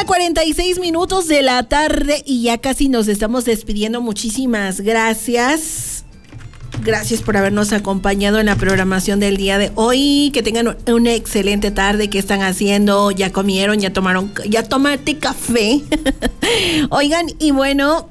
1:46 de la tarde y ya casi nos estamos despidiendo. Muchísimas gracias. Gracias por habernos acompañado en la programación del día de hoy. Que tengan una excelente tarde. ¿Qué están haciendo? ¿Ya comieron? ¿Ya tomaste café? Oigan, y bueno,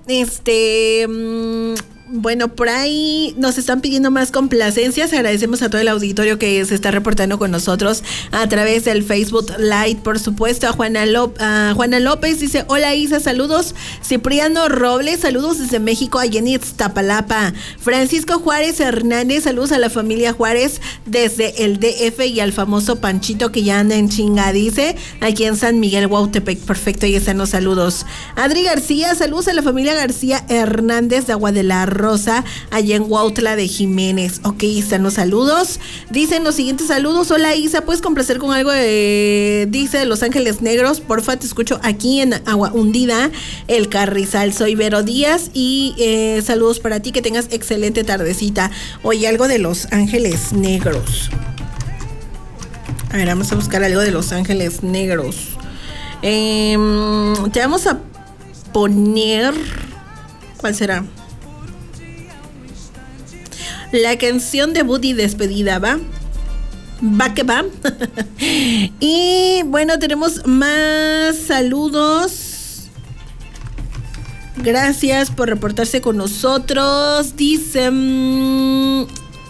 bueno, por ahí nos están pidiendo más complacencias. Agradecemos a todo el auditorio que se está reportando con nosotros a través del Facebook Live, por supuesto. A Juana López dice: hola Isa, saludos. Cipriano Robles, saludos desde México, a Jenny Iztapalapa. Francisco Juárez Hernández, saludos a la familia Juárez desde el DF y al famoso Panchito que ya anda en chinga, dice, aquí en San Miguel Huautepec. Perfecto, ahí están los saludos. Adri García, saludos a la familia García Hernández de Agua de la Rosa, allá en Huautla de Jiménez. Ok, están los saludos. Dicen los siguientes saludos: hola Isa, ¿puedes complacer con algo de Los Ángeles Negros? Porfa, te escucho aquí en Agua Hundida, El Carrizal. Soy Vero Díaz y saludos para ti, que tengas excelente tardecita. Oye, algo de Los Ángeles Negros. A ver, vamos a buscar algo de Los Ángeles Negros. Te vamos a poner... ¿Cuál será? La canción debut y despedida, ¿va? Va que va. Y bueno, tenemos más saludos. Gracias por reportarse con nosotros. Dicen...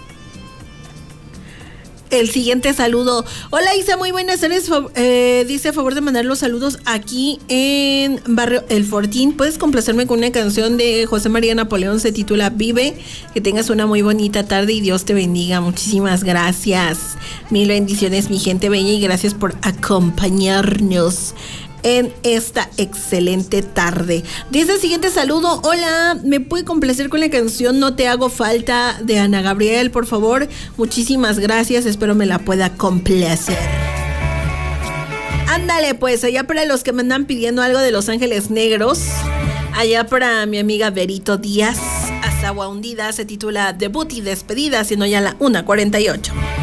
El siguiente saludo: hola Isa, muy buenas tardes. Dice, a favor de mandar los saludos aquí en Barrio El Fortín. ¿Puedes complacerme con una canción de José María Napoleón? Se titula Vive. Que tengas una muy bonita tarde y Dios te bendiga. Muchísimas gracias. Mil bendiciones, mi gente bella, y gracias por acompañarnos en esta excelente tarde. Dice el siguiente saludo: hola, ¿me puede complacer con la canción No Te Hago Falta de Ana Gabriel, por favor? Muchísimas gracias, espero me la pueda complacer. Ándale pues, allá para los que me andan pidiendo algo de Los Ángeles Negros, allá para mi amiga Verito Díaz, hasta Agua Hundida, se titula Debut y Despedida, siendo ya la 1:48.